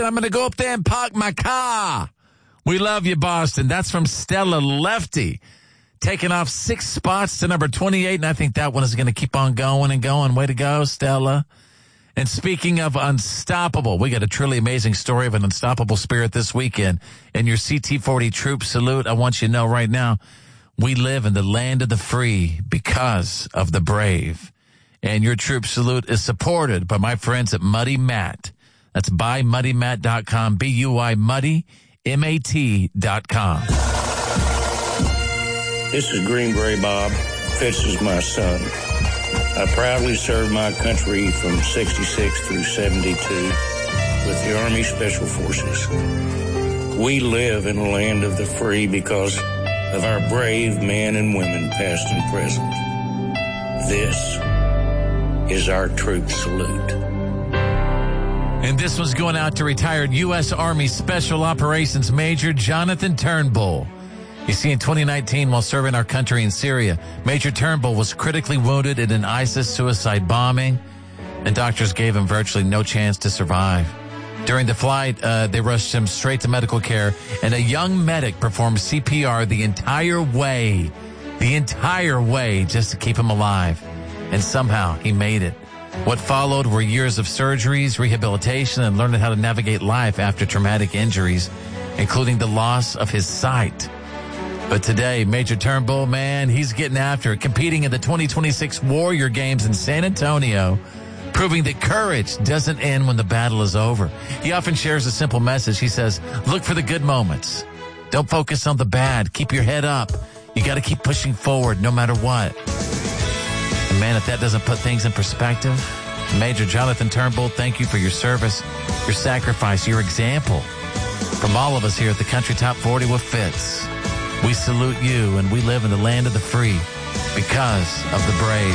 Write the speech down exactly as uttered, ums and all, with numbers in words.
I'm going to go up there and park my car. We love you, Boston. That's from Stella Lefty. Taking off six spots to number twenty-eight, and I think that one is going to keep on going and going. Way to go, Stella. And speaking of unstoppable, we got a truly amazing story of an unstoppable spirit this weekend. In your C T forty Troop Salute, I want you to know right now, we live in the land of the free because of the brave. And your Troop Salute is supported by my friends at Muddy Matt. That's buy muddy matt dot com, B U I Muddy, M A T dot com. This is Green Beret Bob. Fitz is my son. I proudly served my country from sixty-six through seventy-two with the Army Special Forces. We live in a land of the free because of our brave men and women, past and present. This is our Troop Salute. And this was going out to retired U S Army Special Operations Major Jonathan Turnbull. You see, in twenty nineteen, while serving our country in Syria, Major Turnbull was critically wounded in an ISIS suicide bombing, and doctors gave him virtually no chance to survive. During the flight, uh, they rushed him straight to medical care, and a young medic performed C P R the entire way, the entire way, just to keep him alive. And somehow he made it. What followed were years of surgeries, rehabilitation, and learning how to navigate life after traumatic injuries, including the loss of his sight. But today, Major Turnbull, man, he's getting after it, competing in the twenty twenty-six Warrior Games in San Antonio, proving that courage doesn't end when the battle is over. He often shares a simple message. He says, look for the good moments. Don't focus on the bad. Keep your head up. You got to keep pushing forward no matter what. And man, if that doesn't put things in perspective, Major Jonathan Turnbull, thank you for your service, your sacrifice, your example. From all of us here at the Country Top forty with Fitz, we salute you, and we live in the land of the free because of the brave.